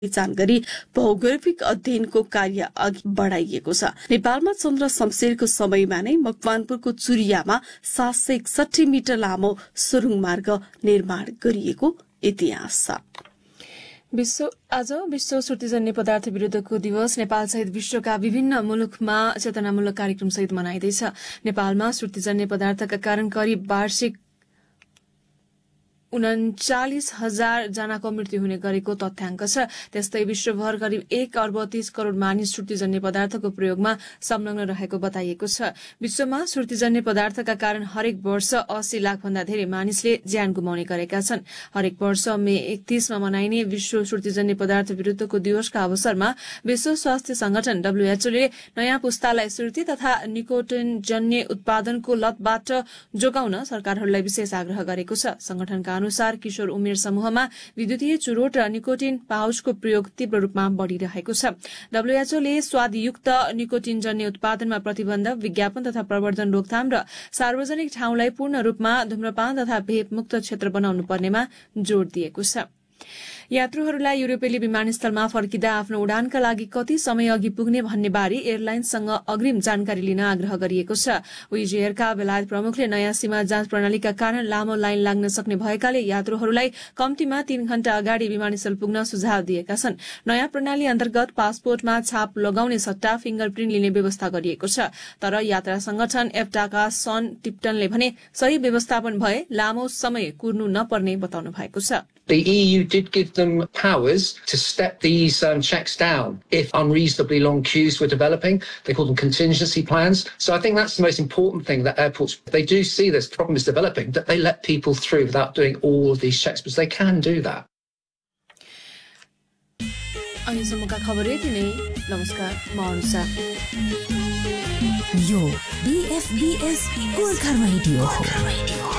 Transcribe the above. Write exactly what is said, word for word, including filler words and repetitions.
पहिचान गरी भौगोलिक अध्ययनको कार्य अघि बढाइएको छ। नेपालमा चन्द्र शमशेरको समयमा नै मकवानपुरको चुरियामा सात सय एकसठी मिटर लामो सुरुङ मार्ग निर्माण गरिएको इतिहास छ। विश्व आज विश्व श्रुतिजन्य पदार्थ विरुद्धको दिवस नेपाल सहित विश्वका विभिन्न मुलुकमा चेतनामूलक कार्यक्रम सहित मनाइँदैछ। नेपालमा श्रुतिजन्य पदार्थका कारण करिब वार्षिक उन्चालिस हजार जनाको मृत्यु हुने गरेको तथ्याङ्क छ। त्यस्तै विश्वभर करिब एक अर्ब तीस करोड़ मानिस श्रुतिजन्य पदार्थको प्रयोगमा संलग्न रहेको बताइएको छ। विश्वमा श्रुतिजन्य पदार्थका कारण हरेक वर्ष अस्सी लाख भन्दा धेरै मानिसले ज्यान गुमाउने गरेका छन्। हरेक वर्ष मे एकतीसमा मनाइने विश्व श्रुतिजन्य पदार्थ विरुद्धको दिवसका अवसरमा विश्व स्वास्थ्य संगठन डब्ल्यूएचओले नयाँ पुस्तालाई श्रुति तथा निकोटिन जन्य उत्पादनको लतबाट जोगाउन सरकारहरूलाई विशेष आग्रह गरेको छ। संगठनका अनुसार किशोर उमेर समूहमा विद्युतीय चुरोट र निकोटिन पाउचको प्रयोग तीव्र रूपमा बढ़िरहेको छ। डब्ल्यूएचओले स्वादयुक्त निकोटिन जन्य उत्पादनमा प्रतिबन्ध, विज्ञापन तथा प्रवर्धन रोकथाम र सार्वजनिक ठाउँलाई पूर्ण रूपमा धूम्रपान तथा भेप मुक्त क्षेत्र बनाउनु पर्नेमा जोड़ दिएको छ। यात्रुहरूलाई युरोपेली विमानस्थलमा फर्किँदा आफ्नो उडानका लागि कति समय अघि पुग्ने भन्ने बारे एयरलाइन्ससँग अग्रिम जानकारी लिन आग्रह गरिएको छ। विज एयरका बेलायत प्रमुखले नयाँ सीमा जाँच प्रणालीका कारण लामो लाइन लाग्न सक्ने भएकाले यात्रुहरूलाई कम्तीमा तीन घण्टा अगाडि विमानस्थल पुग्न सुझाव दिएका छन्। नयाँ प्रणाली अन्तर्गत पासपोर्टमा छाप लगाउने सट्टा फिंगर प्रिन्ट लिने व्यवस्था गरिएको छ। तर यात्रा संगठन एफ्टाका सन टिप्टनले भने सही व्यवस्थापन भए लामो समय कुर्नु नपर्ने बताउनु भएको छ। The E U did give them powers to step these um, checks down if unreasonably long queues were developing. They call them contingency plans. So I think that's the most important thing, that airports, if they do see this problem is developing, that they let people through without doing all of these checks, because they can do that. अनि सम्मका खबर यति नै। नमस्कार, म अनुषा। यो बीएफबीएस Gorkha radio हो।